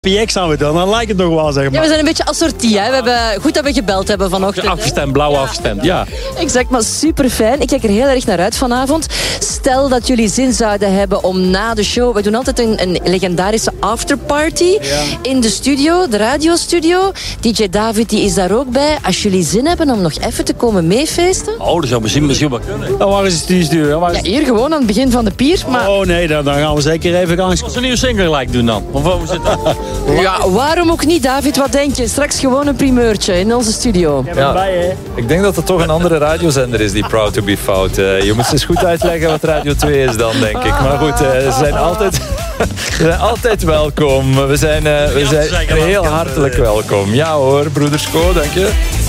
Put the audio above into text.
PX aan we doen, dan lijkt het nog wel, zeg maar. Ja, we zijn een beetje assortie, hè. We hebben goed dat we gebeld hebben vanochtend. Afgestemd, blauw afgestemd, ja. Exact, maar super fijn. Ik kijk er heel erg naar uit vanavond. Stel dat jullie zin zouden hebben om na de show... We doen altijd een legendarische afterparty in de studio, de radiostudio. DJ David die is daar ook bij. Als jullie zin hebben om nog even te komen meefeesten... Oh, dat zou misschien wel kunnen. Dan waren ze die studio. Ja, hier gewoon aan het begin van de pier. Maar... Oh nee, dan gaan we zeker even langs. Als we een nieuwe single like doen dan. Of hoe zit dat? Ja, waarom ook niet, David? Wat denk je? Straks gewoon een primeurtje in onze studio. Ja, ik denk dat het toch een andere radiozender is, die Proud to be Fout. Je moet eens goed uitleggen wat Radio 2 is dan, denk ik. Maar goed, ze zijn altijd welkom. We zijn heel hartelijk welkom. Ja hoor, broeders Co, dank je.